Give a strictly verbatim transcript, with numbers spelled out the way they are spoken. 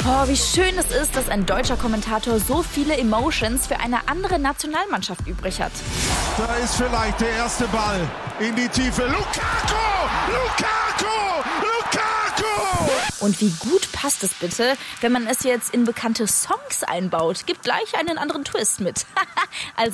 Oh, wie schön es ist, dass ein deutscher Kommentator so viele Emotions für eine andere Nationalmannschaft übrig hat. Da ist vielleicht der erste Ball in die Tiefe. Lukaku! Lukaku! Lukaku! Und wie gut passt es bitte, wenn man es jetzt in bekannte Songs einbaut? Gibt gleich einen anderen Twist mit. Also